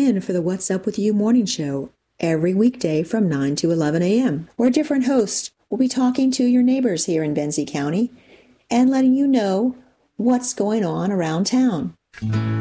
in for the What's Up With You morning show every weekday from 9 to 11 a.m., where different hosts will be talking to your neighbors here in Benzie County and letting you know what's going on around town.